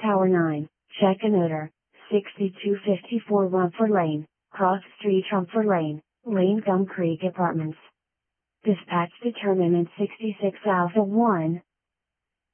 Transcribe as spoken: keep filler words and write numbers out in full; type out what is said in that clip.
Tower nine, check an odor, sixty-two fifty-four Rumford Lane, Cross Street Rumford Lane, Lane Gum Creek Apartments. Dispatch determinant sixty-six Alpha one,